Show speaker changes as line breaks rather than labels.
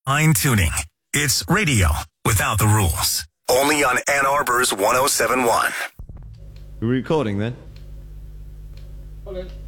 Fine tuning. It's radio without the rules. Only on Ann Arbor's 107.1.
We're recording then?
Hold it.